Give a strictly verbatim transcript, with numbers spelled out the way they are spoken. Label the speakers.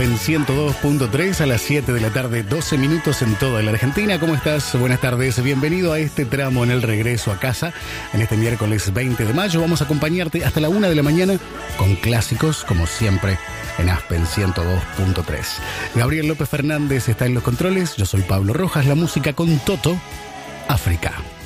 Speaker 1: Aspen ciento dos punto tres a las siete de la tarde, doce minutos en toda la Argentina. ¿Cómo estás? Buenas tardes. Bienvenido a este tramo en el regreso a casa. En este miércoles veinte de mayo vamos a acompañarte hasta la una de la mañana con clásicos, como siempre, en Aspen ciento dos punto tres. Gabriel López Fernández está en los controles. Yo soy Pablo Rojas. La música con Toto, África.